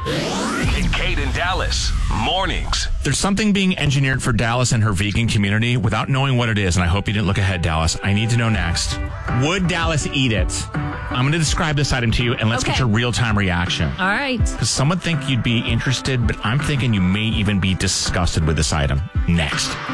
Kincaid in Dallas. Mornings. There's something being engineered for Dallas and her vegan community without knowing what it is, and I hope you didn't look ahead, Dallas. I need to know next. Would Dallas eat it? I'm going to describe this item to you, and let's get your real-time reaction. All right. Because some would think you'd be interested, but I'm thinking you may even be disgusted with this item. Next.